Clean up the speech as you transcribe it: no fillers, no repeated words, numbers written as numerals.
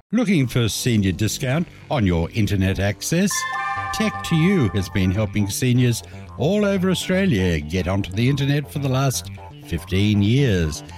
Looking for senior discount on your internet access? Tech2U has been helping seniors all over Australia get onto the internet for the last 15 years.